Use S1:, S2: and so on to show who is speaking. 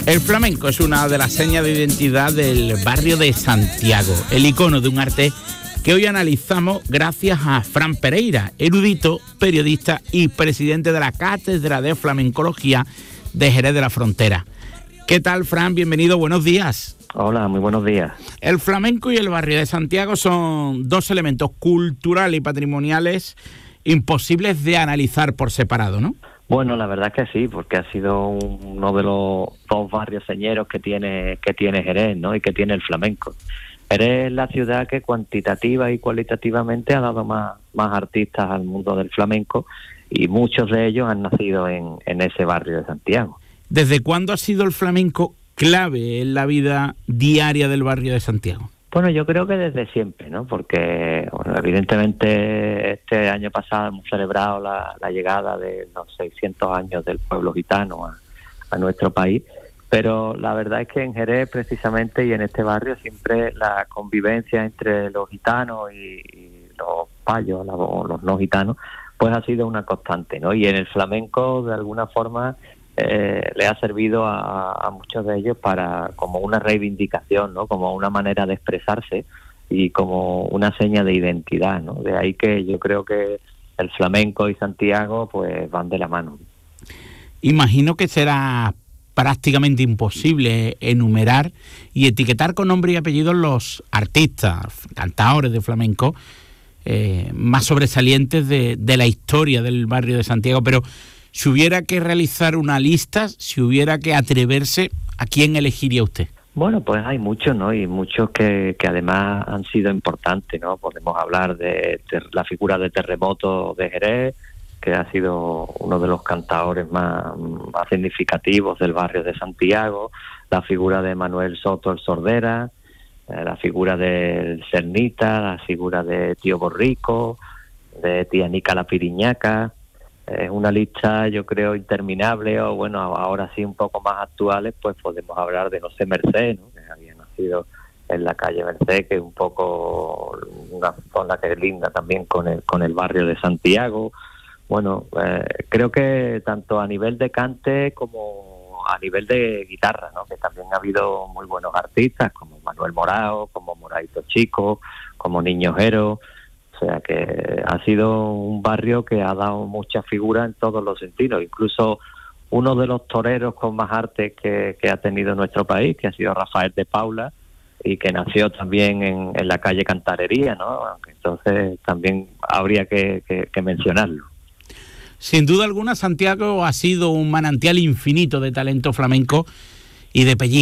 S1: El flamenco es una de las señas de identidad del barrio de Santiago, el icono de un arte que hoy analizamos gracias a Fran Pereira, erudito, periodista y presidente de la Cátedra de Flamencología de Jerez de la Frontera. ¿Qué tal, Fran? Bienvenido, buenos días.
S2: Hola, muy buenos días.
S1: El flamenco y el barrio de Santiago son dos elementos culturales y patrimoniales imposibles de analizar por separado, ¿no?
S2: Bueno, la verdad es que sí, porque ha sido uno de los dos barrios señeros que tiene Jerez, ¿no? Y que tiene el flamenco. Jerez es la ciudad que cuantitativa y cualitativamente ha dado más artistas al mundo del flamenco, y muchos de ellos han nacido en ese barrio de Santiago.
S1: ¿Desde cuándo ha sido el flamenco clave en la vida diaria del barrio de Santiago?
S2: Bueno, yo creo que desde siempre, ¿no? Porque, bueno, evidentemente este año pasado hemos celebrado la llegada de los 600 años del pueblo gitano a nuestro país, pero la verdad es que en Jerez precisamente y en este barrio siempre la convivencia entre los gitanos y los payos, los no gitanos, pues ha sido una constante, ¿no? Y en el flamenco, de alguna forma, le ha servido a muchos de ellos como una reivindicación, ¿no? Como una manera de expresarse y como una seña de identidad, ¿no? De ahí que yo creo que el flamenco y Santiago pues van de la mano.
S1: Imagino que será prácticamente imposible enumerar y etiquetar con nombre y apellido los artistas, cantadores de flamenco más sobresalientes de la historia del barrio de Santiago, pero si hubiera que realizar una lista, si hubiera que atreverse, ¿a quién elegiría usted?
S2: Bueno, pues hay muchos, ¿no? Y muchos que además han sido importantes, ¿no? Podemos hablar de la figura de Terremoto de Jerez, que ha sido uno de los cantadores más significativos del barrio de Santiago, la figura de Manuel Soto el Sordera, la figura del Cernita, la figura de Tío Borrico, de Tía Nica la Piriñaca. Es una lista, yo creo, interminable, o bueno, ahora sí un poco más actuales, pues podemos hablar de José Merced, ¿no? Que había nacido en la calle Merced, que es un poco una zona que es linda también con el barrio de Santiago. Bueno, creo que tanto a nivel de cante como a nivel de guitarra, ¿no? Que también ha habido muy buenos artistas, como Manuel Morao, como Moraito Chico, como Niño Jero. O sea que ha sido un barrio que ha dado muchas figuras en todos los sentidos. Incluso uno de los toreros con más arte que ha tenido nuestro país, que ha sido Rafael de Paula, y que nació también en la calle Cantarería, ¿no? Entonces también habría que mencionarlo.
S1: Sin duda alguna, Santiago ha sido un manantial infinito de talento flamenco y de pellizco.